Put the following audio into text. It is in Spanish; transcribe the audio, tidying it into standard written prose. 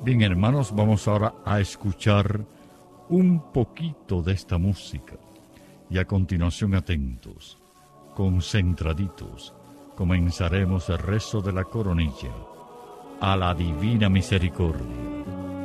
Bien, hermanos, vamos ahora a escuchar un poquito de esta música y a continuación atentos, concentraditos, comenzaremos el rezo de la coronilla a la Divina Misericordia.